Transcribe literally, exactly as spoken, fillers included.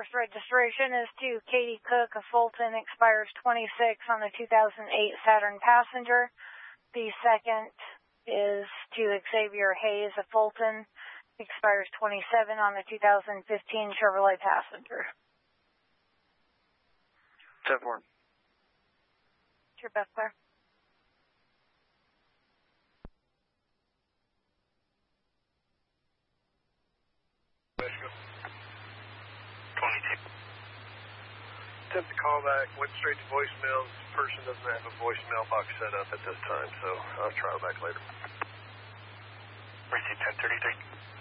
first registration is to Katie Cook of Fulton, expires twenty-six on the two thousand eight Saturn Passenger. The second is to Xavier Hayes of Fulton, expires twenty-seven on the two thousand fifteen Chevrolet Passenger. ten four. Your best, Claire. twenty-two. Attempt to call back, went straight to voicemail. This person doesn't have a voicemail box set up at this time, so I'll try back later. Receive ten thirty-three.